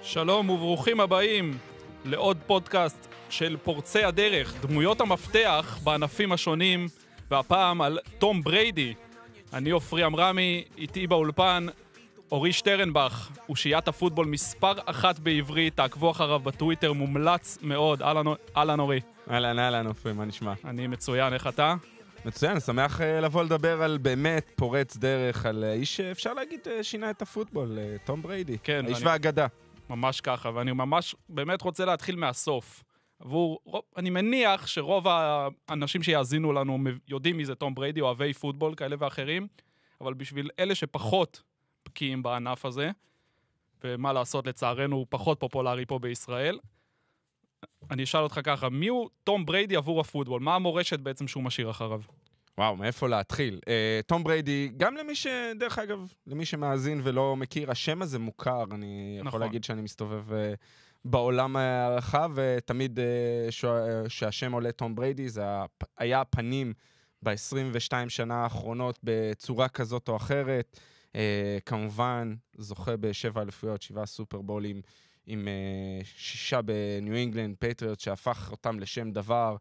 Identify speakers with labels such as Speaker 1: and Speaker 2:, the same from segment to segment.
Speaker 1: שלום וברוכים הבאים לעוד פודקאסט של פורצי הדרך, דמויות המפתח בענפים השונים, והפעם על תום בריידי. אני אופרי אמרמי, איתי באולפן אורי שטרנבך, אושיית הפוטבול מספר 1 בעברית, תעקבו אחריו בטוויטר, מומלץ מאוד. אהלן אורי.
Speaker 2: אהלן אופרי, מה נשמע?
Speaker 1: אני מצוין, איך אתה?
Speaker 2: מצוין, שמח לבוא לדבר על באמת פורץ דרך, על איש שאפשר להגיד שינה את הפוטבול, תום בריידי,
Speaker 1: כן,
Speaker 2: האיש והאגדה.
Speaker 1: ממש ככה, ואני ממש באמת רוצה להתחיל מהסוף. אני מניח שרוב האנשים שיאזינו לנו יודעים מי זה תום בריידי, אוהבי פוטבול כאלה ואחרים, אבל בשביל אלה שפחות בקיאים בענף הזה, ומה לעשות, לצערנו הוא פחות פופולרי פה בישראל, אני אשאל אותך ככה, מי הוא תום בריידי עבור הפוטבול? מה המורשת בעצם שהוא משאיר אחריו?
Speaker 2: וואו, מאיפה להתחיל? תום בריידי, גם דרך אגב, למי שמאזין ולא מכיר, השם הזה מוכר, אני יכול להגיד שאני מסתובב בעולם הרחב, ותמיד שהשם עולה תום בריידי, זה היה הפנים ב-22 שנה האחרונות בצורה כזאת או אחרת, כמובן זוכה ב7 אליפויות, 7 סופרבולים, עם 6 בניו אינגלנד, פטריוט, שהפך אותם לשם דבר,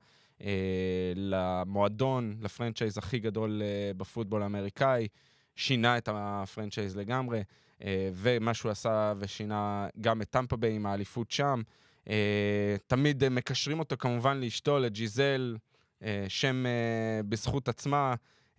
Speaker 2: למועדון, לפרנצ'ייז הכי גדול בפוטבול האמריקאי, שינה את הפרנצ'ייז לגמרי, ומה שהוא עשה ושינה גם את טמפה ביי עם האליפות שם. תמיד מקשרים אותו כמובן לאשתו, לג'יזל, שם בזכות עצמה,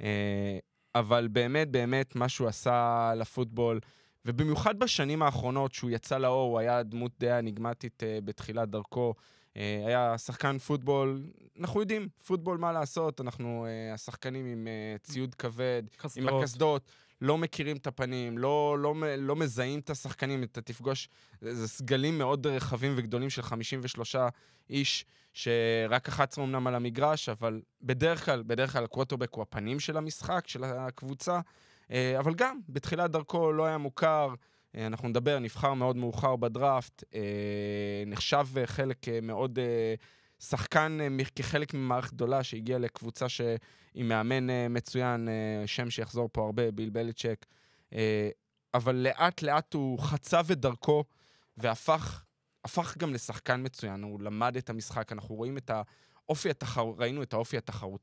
Speaker 2: אבל באמת באמת מה שהוא עשה לפוטבול, ובמיוחד בשנים האחרונות שהוא יצא לאור, הוא היה דמות די אניגמטית בתחילת דרכו, היה שחקן פוטבול, אנחנו יודעים, פוטבול מה לעשות, אנחנו השחקנים עם ציוד כבד, עם הקסדות, לא מכירים את הפנים, לא מזהים את השחקנים, אתה תפגוש, זה סגלים מאוד רחבים וגדולים של 53 איש, שרק 11 אמנם על המגרש, אבל בדרך כלל הקווטרבק הוא הפנים של המשחק, של הקבוצה, אבל גם בתחילת דרכו לא היה מוכר, אנחנו נבחר מאוד מאוחר בדראפט, נחשב חלק מאוד שחקן כחלק ממערכת גדולה שהגיע לקבוצה שהיא מאמן מצוין, שם שיחזור פה הרבה, ביל בליצ'ק, אבל לאט לאט הוא חצב את דרכו והפך גם לשחקן מצוין, הוא למד את המשחק, אנחנו רואים ראינו את האופי התחרותי